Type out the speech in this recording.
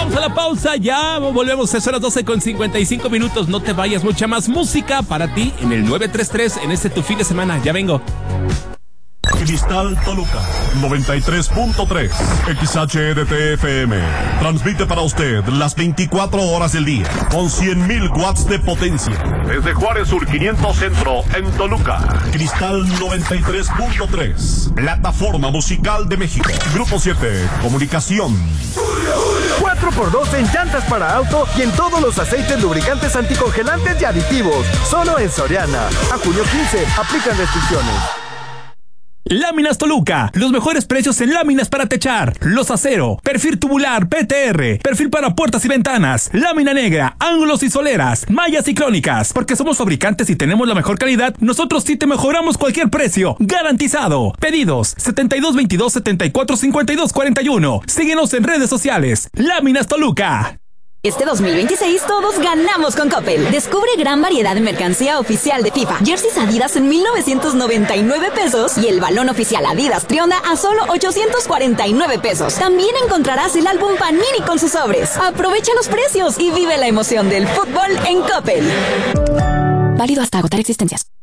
Vamos a la pausa, ya volvemos. Es las 12:55. No te vayas, mucha más música para ti en el 933 en este tu fin de semana. Ya vengo. Cristal Toluca 93.3 XHEDT-FM transmite para usted las 24 horas del día con 100,000 watts de potencia desde Juárez Sur 500 Centro en Toluca. Cristal 93.3, plataforma musical de México. Grupo 7, comunicación. 4x2 en llantas para auto y en todos los aceites, lubricantes, anticongelantes y aditivos. Solo en Soriana. A junio 15, aplican restricciones. Láminas Toluca, los mejores precios en láminas para techar, los acero, perfil tubular, PTR, perfil para puertas y ventanas, lámina negra, ángulos y soleras, mallas y crónicas. Porque somos fabricantes y tenemos la mejor calidad, nosotros sí te mejoramos cualquier precio, garantizado. Pedidos 7222-745241. Síguenos en redes sociales. Láminas Toluca. Este 2026 todos ganamos con Coppel. Descubre gran variedad de mercancía oficial de FIFA. Jerseys Adidas en 1,999 pesos y el balón oficial Adidas Trionda a solo 849 pesos. También encontrarás el álbum Panini con sus sobres. Aprovecha los precios y vive la emoción del fútbol en Coppel. Válido hasta agotar existencias.